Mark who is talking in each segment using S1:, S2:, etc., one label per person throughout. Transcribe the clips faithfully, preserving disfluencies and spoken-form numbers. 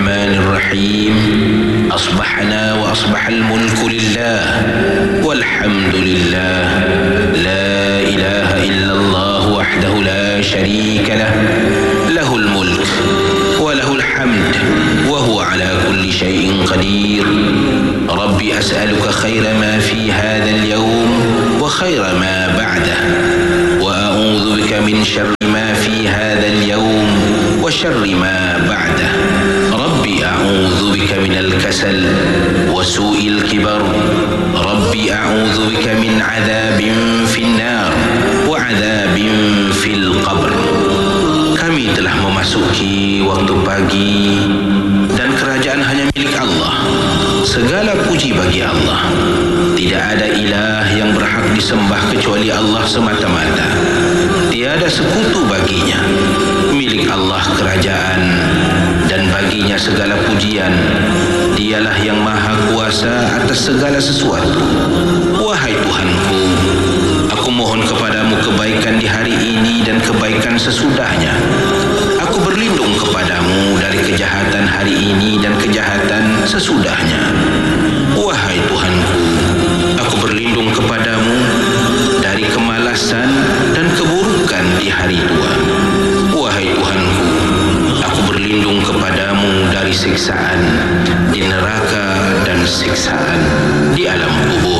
S1: الرحمن الرحيم. أصبحنا وأصبح الملك لله والحمد لله، لا إله إلا الله وحده لا شريك له، له الملك وله الحمد وهو على كل شيء قدير. ربي أسألك خير ما في هذا اليوم وخير ما بعده، وأعوذ بك من شر ما في هذا اليوم وشر ما بعده. ربي أعوذ بك من الكسل وسوء الكبر. ربي أعوذ بك من عذاب في النار وعذاب في القبر. Kami telah memasuki waktu pagi dan kerajaan hanya milik Allah. Segala puji bagi Allah. Tidak ada ilah yang berhak disembah kecuali Allah semata-mata. Tiada sekutu baginya. Milik Allah kerajaan dan baginya segala pujian. Dialah yang maha kuasa atas segala sesuatu. Wahai Tuhanku, aku mohon kepadamu kebaikan di hari ini dan kebaikan sesudahnya. Aku berlindung kepadamu dari kejahatan hari ini dan kejahatan sesudahnya. Wahai Tuhanku, aku berlindung kepadamu dari kemalasan dan keburukan di hari tua. Wahai Tuhanku, aku berlindung kepadamu dari siksaan di neraka dan siksaan di alam kubur.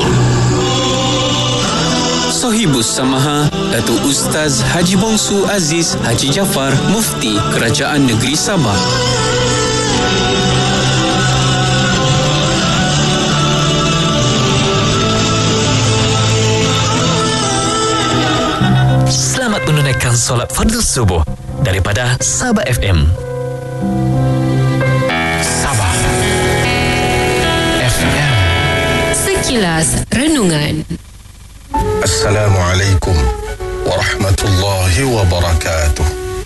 S2: Sohibus Samaha, Datuk Ustaz Haji Bongsu Aziz Haji Jaafar, Mufti Kerajaan Negeri Sabah.
S3: Selamat menunaikan solat Fardhu Subuh daripada Sabah F M. Sabah F M.
S4: Sekilas Renungan.
S5: Assalamualaikum warahmatullahi wabarakatuh.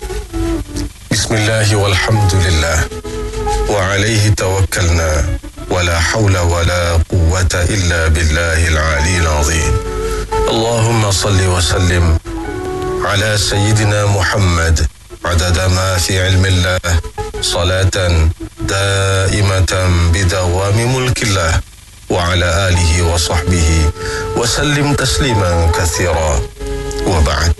S5: Bismillah walhamdulillah wa alaihi tawakkalna wa la hawla wa la quwwata illa billahil aliyil azim. Allahumma salli wa sallim ala sayyidina Muhammad adada ma fi ilmillah salatan daimatan bidawami mulkillah wa ala alihi wa sahbihi wa sallim tasliman kathira wa ba'd.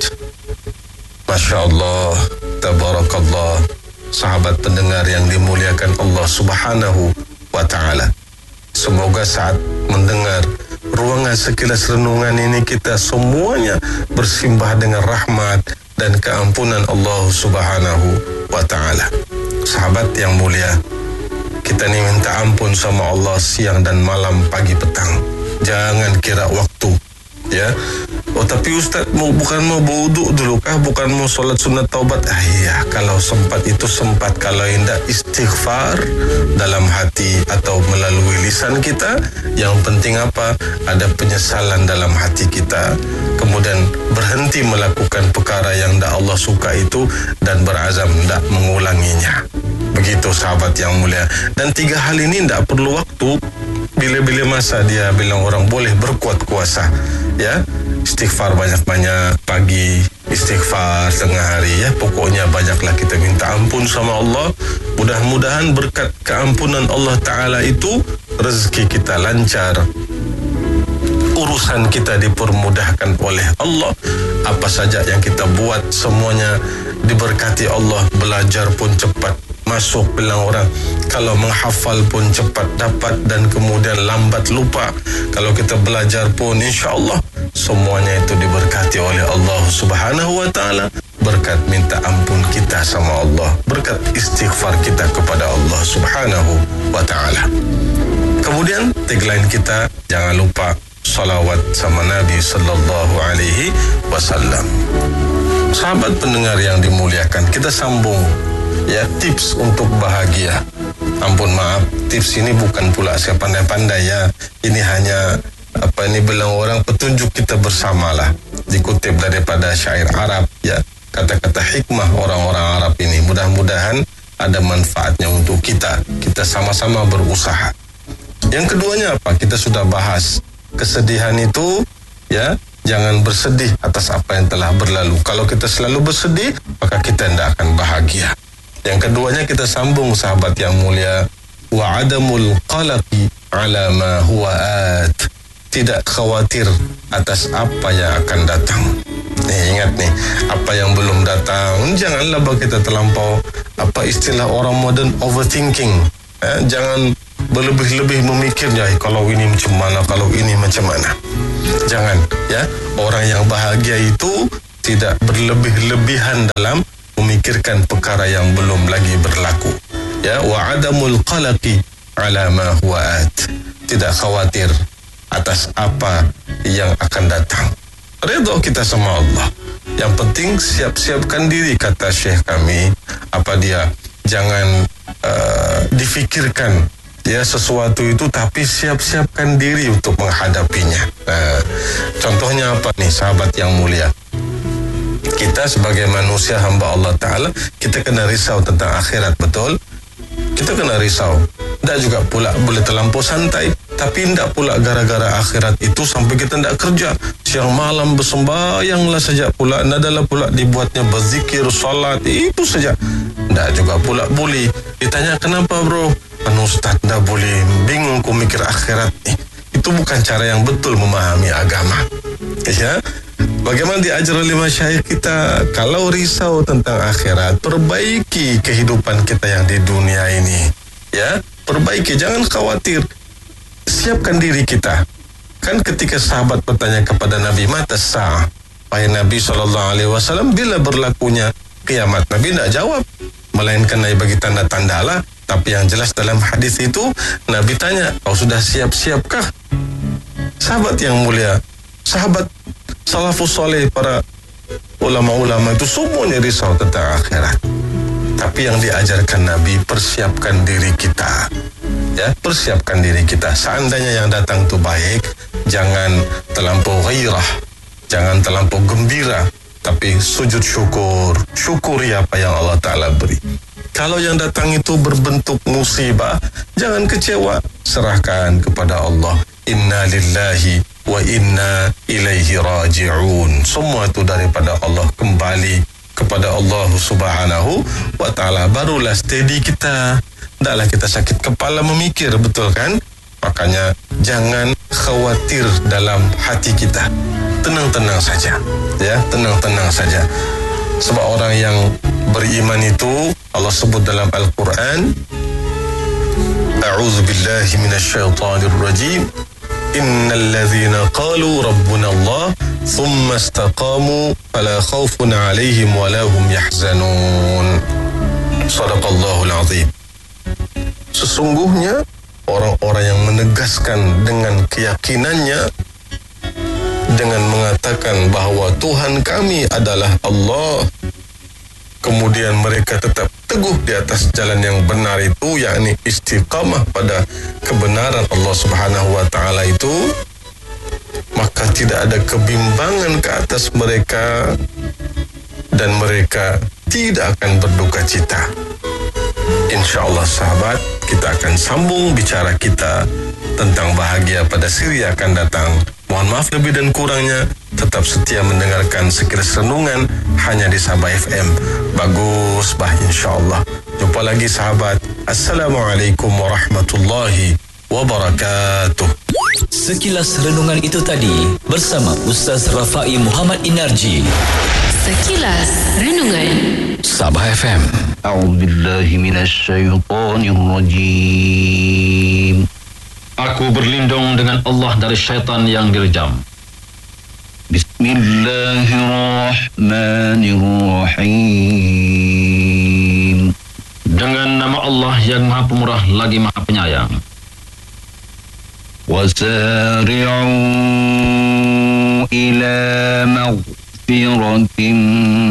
S5: Masya Allah, tabarakallah, sahabat pendengar yang dimuliakan Allah subhanahu wa ta'ala. Semoga saat mendengar ruangan sekilas renungan ini kita semuanya bersimbah dengan rahmat dan keampunan Allah subhanahu wa ta'ala. Sahabat yang mulia, kita ni minta ampun sama Allah siang dan malam, pagi petang. Jangan kira waktu, ya. Oh tapi Ustaz, mau bukan mau berwuduk dulu kah? Bukan mau solat sunat taubat? Ah iya, kalau sempat itu sempat. Kalau tidak, istighfar dalam hati atau melalui lisan kita. Yang penting apa? Ada penyesalan dalam hati kita. Kemudian berhenti melakukan perkara yang tidak Allah suka itu dan berazam tidak mengulanginya. Begitu sahabat yang mulia. Dan tiga hal ini tidak perlu waktu. Bila-bila masa dia bilang orang boleh berkuat kuasa, ya. Istighfar banyak-banyak pagi, istighfar tengah hari, ya. Pokoknya banyaklah kita minta ampun sama Allah. Mudah-mudahan berkat keampunan Allah Ta'ala itu rezeki kita lancar, urusan kita dipermudahkan oleh Allah. Apa saja yang kita buat semuanya diberkati Allah. Belajar pun cepat masuk, bilang orang. Kalau menghafal pun cepat dapat dan kemudian lambat lupa. Kalau kita belajar pun insya-Allah semuanya itu diberkati oleh Allah Subhanahu wa taala. Berkat minta ampun kita sama Allah, berkat istighfar kita kepada Allah Subhanahu wa taala. Kemudian tagline kita, jangan lupa salawat sama Nabi sallallahu alaihi wasallam. Sahabat pendengar yang dimuliakan, kita sambung, ya, tips untuk bahagia. Ampun maaf, tips ini bukan pula saya pandai-pandai, ya. Ini hanya apa ini bilang orang petunjuk kita bersamalah. Dikutip daripada syair Arab, ya. Kata-kata hikmah orang-orang Arab ini mudah-mudahan ada manfaatnya untuk kita. Kita sama-sama berusaha. Yang keduanya apa? Kita sudah bahas kesedihan itu, ya. Jangan bersedih atas apa yang telah berlalu. Kalau kita selalu bersedih, maka kita tidak akan bahagia. Yang keduanya kita sambung sahabat yang mulia, wa adamul qalaqi ala ma huwa at. Tidak khawatir atas apa yang akan datang. Eh, ingat nih, apa yang belum datang, janganlah kita terlampau, apa istilah orang modern, overthinking. Eh, jangan berlebih-lebih memikirnya, eh, kalau ini macam mana, kalau ini macam mana. Jangan, ya. Orang yang bahagia itu tidak berlebih-lebihan dalam memikirkan perkara yang belum lagi berlaku. Ya, wa adamul qalaqi ala ma huwa at. Tidak khawatir atas apa yang akan datang. Redha kita sama Allah. Yang penting siap-siapkan diri, kata Syekh kami. Apa dia? Jangan uh, difikirkan ya sesuatu itu, tapi siap-siapkan diri untuk menghadapinya. Uh, contohnya apa nih sahabat yang mulia? Kita sebagai manusia hamba Allah Ta'ala, kita kena risau tentang akhirat, betul? Kita kena risau. Tak juga pula boleh terlampau santai, tapi tidak pula gara-gara akhirat itu sampai kita tidak kerja. Siang malam bersembahyanglah saja pula, tidak adalah pula dibuatnya berzikir, salat, itu saja. Tidak juga pula boleh. Ditanya, kenapa bro? Anu Ustaz, tidak boleh. Bingung ku mikir akhirat. Eh, itu bukan cara yang betul memahami agama. Ya? Bagaimana diajar oleh masyayikh kita, kalau risau tentang akhirat, perbaiki kehidupan kita yang di dunia ini. Ya, perbaiki, jangan khawatir. Siapkan diri kita. Kan ketika sahabat bertanya kepada Nabi, mata sa'ah, wahai Nabi sallallahu alaihi wasallam, bila berlakunya kiamat? Nabi tidak jawab, melainkan Nabi bagi tanda-tanda lah. Tapi yang jelas dalam hadis itu, Nabi tanya, kau sudah siap-siapkah? Sahabat yang mulia, sahabat salafus soleh, para ulama-ulama itu semuanya risau tentang akhirat. Tapi yang diajarkan Nabi, persiapkan diri kita. Ya, persiapkan diri kita. Seandainya yang datang itu baik, jangan terlampau ghairah, jangan terlampau gembira, tapi sujud syukur, syukuri apa yang Allah Ta'ala beri. Kalau yang datang itu berbentuk musibah, jangan kecewa, serahkan kepada Allah. Inna lillahi wa inna ilaihi raji'un. Semua itu daripada Allah, kembali kepada Allah Subhanahu wa Ta'ala. Barulah steady kita. Tidaklah kita sakit kepala memikir, betul kan? Makanya jangan khawatir dalam hati kita. Tenang-tenang saja. Ya, tenang-tenang saja. Sebab orang yang beriman itu Allah sebut dalam Al-Quran, A'udzubillahi minasyaitanir rajim. Innal ladzina qalu rabbuna Allah thumma istaqamu fala khaufun 'alaihim wa la hum yahzanun. Shadaqallahul azim. Sesungguhnya orang-orang yang menegaskan dengan keyakinannya, dengan mengatakan bahawa Tuhan kami adalah Allah, kemudian mereka tetap teguh di atas jalan yang benar itu, yakni istiqamah pada kebenaran Allah Subhanahu wa Ta'ala itu, maka tidak ada kebimbangan ke atas mereka dan mereka tidak akan berduka cita. InsyaAllah sahabat, kita akan sambung bicara kita tentang bahagia pada siri akan datang. Mohon maaf lebih dan kurangnya. Tetap setia mendengarkan Sekilas Renungan hanya di Sabah F M. Bagus bah, insyaAllah. Jumpa lagi sahabat. Assalamualaikum warahmatullahi wabarakatuh.
S3: Sekilas Renungan itu tadi bersama Ustaz Rafai Muhammad Inarji.
S4: Sekilas Renungan
S3: Sabah F M.
S1: A'udzubillahi minasyaitonir rajim.
S6: Aku berlindung dengan Allah dari syaitan yang direjam.
S1: Bismillahirrahmanirrahim.
S6: Dengan nama Allah yang Maha Pemurah lagi Maha Penyayang.
S1: Wasari'u ila maghfiratin